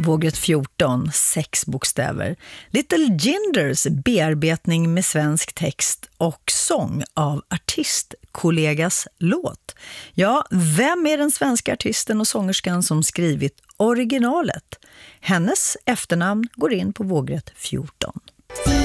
Vågrätt 14, 6 bokstäver. Little Gingers bearbetning med svensk text och sång av artistkollegas låt. Ja, vem är den svenska artisten och sångerskan som skrivit originalet? Hennes efternamn går in på Vågrätt 14.